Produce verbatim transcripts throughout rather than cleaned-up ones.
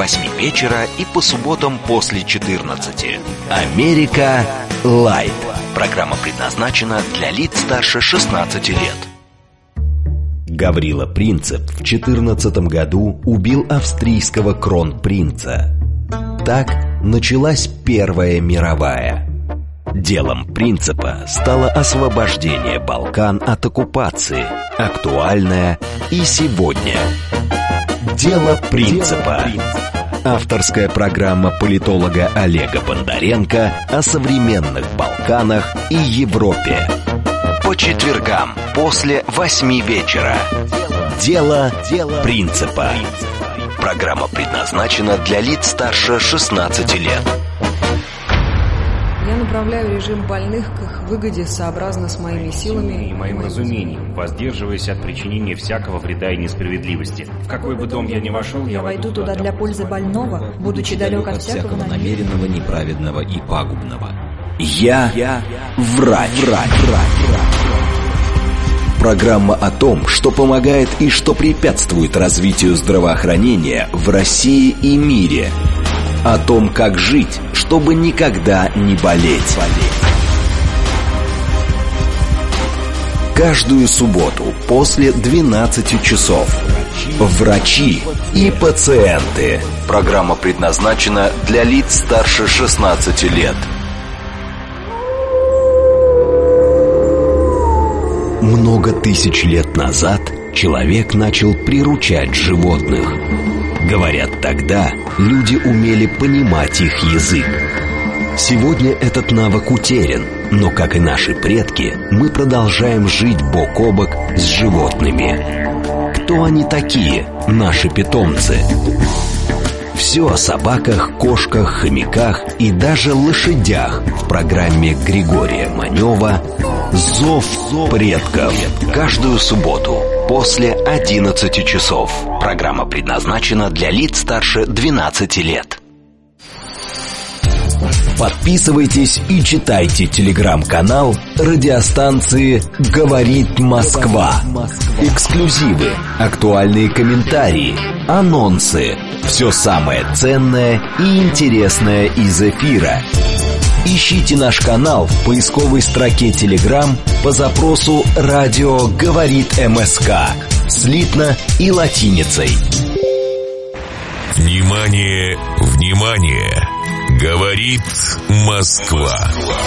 восьми вечера и по субботам после четырнадцати. «Америка Лайт». Программа предназначена для лиц старше шестнадцати лет. Гаврила Принцип в четырнадцатом году убил австрийского кронпринца. Так началась Первая мировая. Делом Принципа стало освобождение Балкан от оккупации, актуальное и сегодня. Дело Принципа. Авторская программа политолога Олега Бондаренко о современных Балканах и Европе. По четвергам после восьми вечера. Дело Принципа. Программа предназначена для лиц старше шестнадцати лет. Я направляю режим больных к их выгоде сообразно с моими силами и моим разумением, воздерживаясь от причинения всякого вреда и несправедливости. В какой бы дом я ни вошел, я, я войду туда для пользы больного, будучи далек от всякого намеренного, неправедного и пагубного. Я, я врач. врач, врач. Программа о том, что помогает и что препятствует развитию здравоохранения в России и мире. О том, как жить, чтобы никогда не болеть. Каждую субботу после двенадцати часов. Врачи и пациенты. Программа предназначена для лиц старше шестнадцати лет. Много тысяч лет назад человек начал приручать животных. Говорят, тогда люди умели понимать их язык. Сегодня этот навык утерян, но, как и наши предки, мы продолжаем жить бок о бок с животными. Кто они такие, наши питомцы? Все о собаках, кошках, хомяках и даже лошадях в программе Григория Манева «Зов предков». Каждую субботу после одиннадцати часов. Программа предназначена для лиц старше двенадцати лет. Подписывайтесь и читайте телеграм-канал радиостанции «Говорит Москва». Эксклюзивы, актуальные комментарии, анонсы. Все самое ценное и интересное из эфира. Ищите наш канал в поисковой строке Telegram по запросу «Радио говорит МСК» слитно и латиницей. Внимание, внимание! Говорит Москва.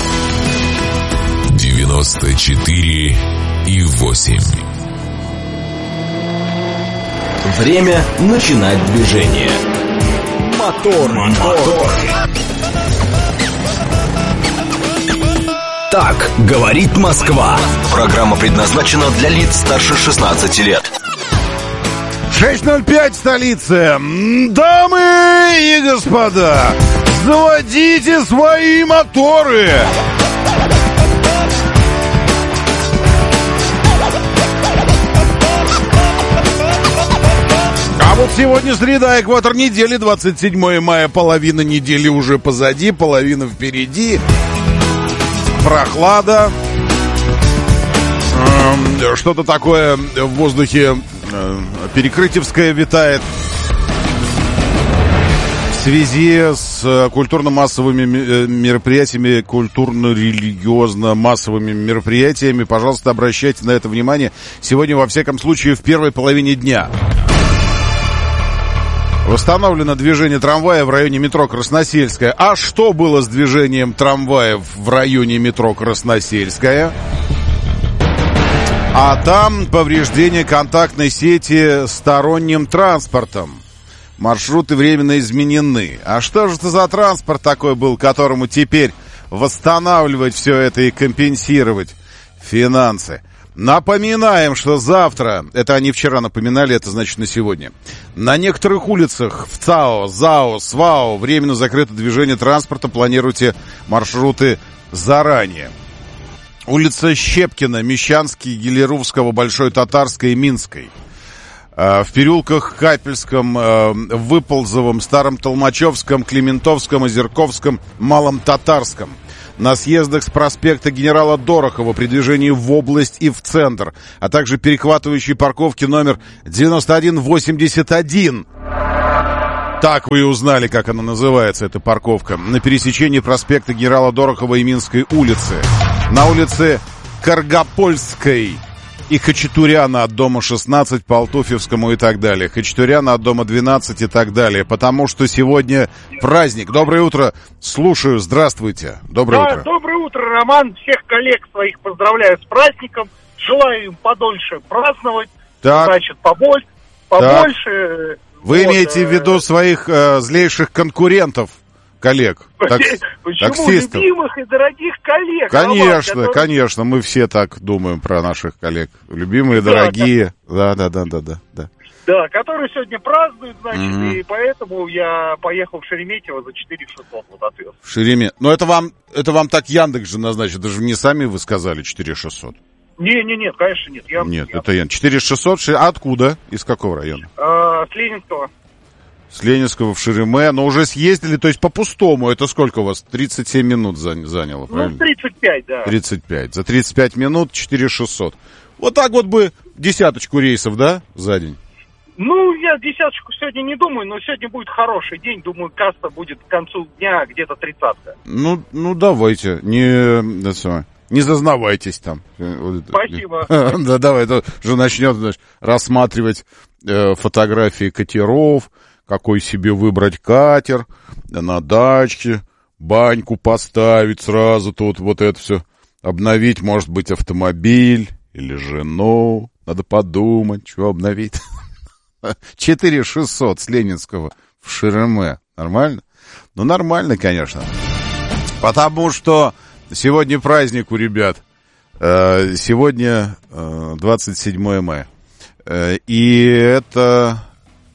девяносто четыре и восемь. Время начинать движение. Мотор, мотор. Так говорит Москва. Программа предназначена для лиц старше шестнадцати лет. шесть ноль пять, столица. Дамы и господа, заводите свои моторы. А вот сегодня среда, экватор недели, двадцать седьмое мая, половина недели уже позади, половина впереди. Прохлада. Что-то такое в воздухе перекрытьевское витает. В связи с культурно-массовыми мероприятиями, культурно-религиозно-массовыми мероприятиями, пожалуйста, обращайте на это внимание. Сегодня, во всяком случае, в первой половине дня. Восстановлено движение трамвая в районе метро Красносельская. А что было с движением трамваев в районе метро Красносельская? А там повреждение контактной сети сторонним транспортом. Маршруты временно изменены. А что же это за транспорт такой был, которому теперь восстанавливать все это и компенсировать финансы? Напоминаем, что завтра, это они вчера напоминали, это значит на сегодня, на некоторых улицах в ЦАО, ЗАО, СВАО временно закрыто движение транспорта, планируйте маршруты заранее. Улица Щепкина, Мещанский, Гелеровского, Большой Татарской и Минской. В переулках Капельском, Выползовом, Старом Толмачевском, Клементовском, Озерковском, Малом Татарском. На съездах с проспекта генерала Дорохова при движении в область и в центр, а также перехватывающей парковки номер девяносто один восемьдесят один. Так вы и узнали, как она называется, эта парковка. На пересечении проспекта Генерала Дорохова и Минской улицы. На улице Каргопольской и Хачатуряна от дома шестнадцать по Алтуфьевскому и так далее. Хачатуряна от дома двенадцать и так далее. Потому что сегодня праздник. Доброе утро. Слушаю. Здравствуйте. Доброе да, утро. Доброе утро, Роман. Всех коллег своих поздравляю с праздником. Желаю им подольше праздновать. Так. Значит, побольше. побольше Вы вот, имеете э... в виду своих э, злейших конкурентов, коллег? Такс... Почему? Таксистов? Любимых и дорогих коллег. Конечно, Роман, которые... конечно, мы все так думаем про наших коллег. Любимые, да, дорогие. Да, да, да, да, да, да. Да, которые сегодня празднуют, значит, Mm-hmm. и поэтому я поехал в Шереметьево за четыре тысячи шестьсот вот отвез. В Шереме. Но это вам, это вам так Яндекс же назначит, это же не сами вы сказали четыре тысячи шестьсот. Не, не, нет, конечно, нет. Я, Нет, я... это Яндекс. четыре тысячи шестьсот, а откуда? Из какого района? А, с Ленинского. С Ленинского в Шереме, но уже съездили, то есть по пустому, это сколько у вас? тридцать семь минут заняло, правильно? Ну, тридцать пять, да. тридцать пять. За тридцать пять минут четыре тысячи шестьсот. Вот так вот бы десяточку рейсов, да, за день? Ну, я десяточку сегодня не думаю, но сегодня будет хороший день. Думаю, касса будет к концу дня где-то тридцатка. Ну, ну давайте, не, да, самое, не зазнавайтесь там. Спасибо. Да, давай, это же начнет, значит, рассматривать э, фотографии катеров, какой себе выбрать катер, на дачке, баньку поставить сразу тут, вот это все, обновить, может быть, автомобиль или жену, надо подумать, что обновить. четыре тысячи шестьсот с Ленинского в Шереме. Нормально? Ну, нормально, конечно. Потому что сегодня праздник у ребят. Сегодня двадцать седьмое мая. И это...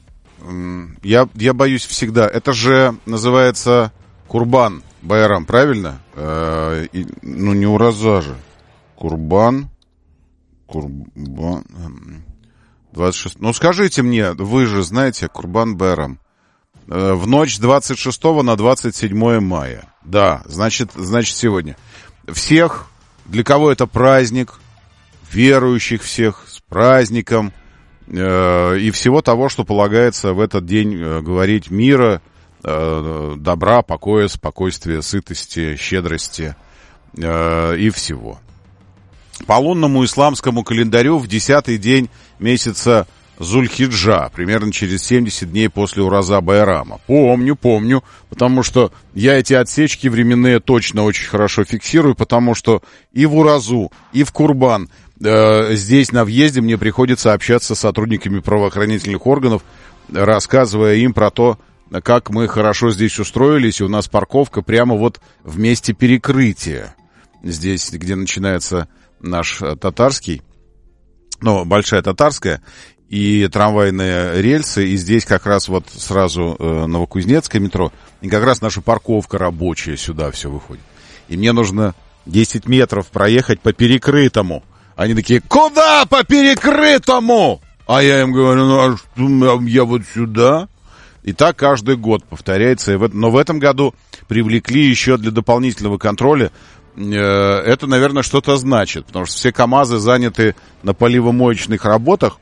Я, я боюсь всегда. Это же называется Курбан Байрам, правильно? И, ну, не ураза же. Курбан... Курбан... двадцать шестого. Ну, скажите мне, вы же знаете, Курбан Байрам. В ночь с двадцать шестого на двадцать седьмое мая. Да, значит, значит сегодня. Всех, для кого это праздник, верующих всех с праздником э, и всего того, что полагается в этот день э, говорить мира, э, добра, покоя, спокойствия, сытости, щедрости э, и всего. По лунному исламскому календарю в десятый день месяца Зуль-Хиджа, примерно через семьдесят дней после Ураза Байрама. Помню, помню, потому что я эти отсечки временные точно очень хорошо фиксирую, потому что и в Уразу, и в Курбан э, здесь на въезде мне приходится общаться с сотрудниками правоохранительных органов, рассказывая им про то, как мы хорошо здесь устроились, и у нас парковка прямо вот в месте перекрытия. Здесь, где начинается наш татарский, ну, Большая Татарская, и трамвайные рельсы, и здесь как раз вот сразу э, Новокузнецкое метро, и как раз наша парковка рабочая сюда все выходит. И мне нужно десять метров проехать по перекрытому. Они такие: куда по перекрытому? А я им говорю: ну, а что, я вот сюда. И так каждый год повторяется. И в, но в этом году привлекли еще для дополнительного контроля. Это, наверное, что-то значит, потому что все КАМАЗы заняты на поливомоечных работах.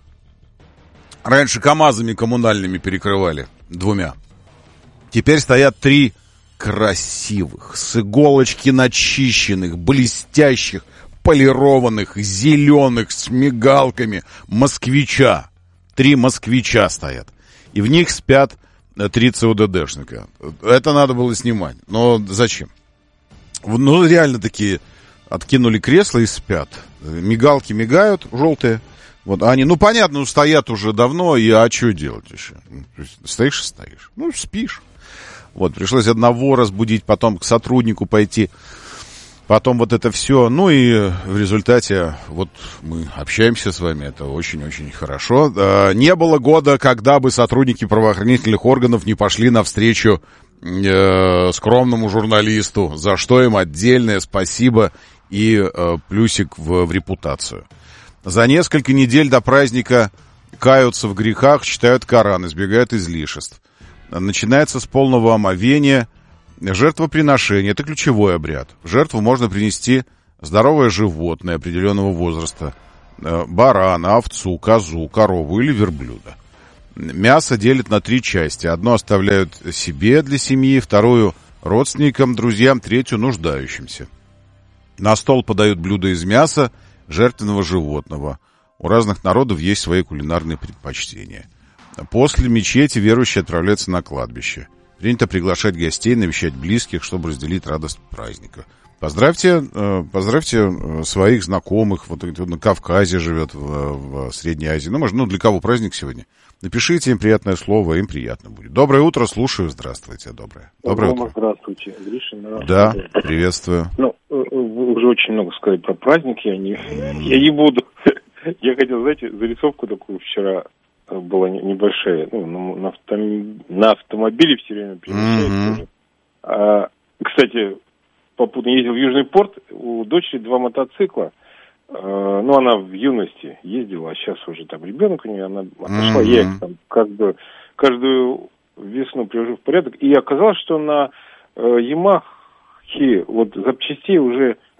Раньше КАМАЗами коммунальными перекрывали, двумя. Теперь стоят три красивых, с иголочки начищенных, блестящих, полированных, зеленых, с мигалками москвича. Три москвича стоят. И в них спят три ЦУДДшника. Это надо было снимать. Но зачем? Ну, реально такие откинули кресла и спят. Мигалки мигают, желтые. Вот они, ну, понятно, стоят уже давно, и а что делать еще? Стоишь и стоишь. Ну, спишь. Вот, пришлось одного разбудить, потом к сотруднику пойти. Потом вот это все. Ну, и в результате вот мы общаемся с вами. Это очень-очень хорошо. Не было года, когда бы сотрудники правоохранительных органов не пошли навстречу скромному журналисту, за что им отдельное спасибо и э, плюсик в, в репутацию. За несколько недель до праздника каются в грехах, читают Коран, избегают излишеств. Начинается с полного омовения, жертвоприношение. Это ключевой обряд. В жертву можно принести здоровое животное определенного возраста. Э, барана, овцу, козу, корову или верблюда. мясо делят на три части. Одно оставляют себе для семьи, вторую родственникам, друзьям, третью нуждающимся. На стол подают блюда из мяса жертвенного животного. У разных народов есть свои кулинарные предпочтения. После мечети верующие отправляются на кладбище. Принято приглашать гостей, навещать близких, чтобы разделить радость праздника. Поздравьте, поздравьте своих знакомых, вот кто на Кавказе живет, в, в Средней Азии. Ну, может, ну, для кого праздник сегодня? Напишите им приятное слово, им приятно будет. Доброе утро, слушаю, здравствуйте, доброе. Доброе утро. Здравствуйте, Гришин. Да, приветствую. Ну, вы уже очень много сказали про праздник, я не, я не буду. Я хотел, знаете, зарисовку такую вчера была небольшая, ну, на, авто, на автомобиле все время перемещаюсь. Mm-hmm. А, кстати, попутно ездил в Южный порт, у дочери два мотоцикла. А, ну, она в юности ездила, а сейчас уже там ребенок у нее, она отошла, mm-hmm. я их там каждую, каждую весну привожу в порядок. И оказалось, что на э, Ямахе вот запчастей уже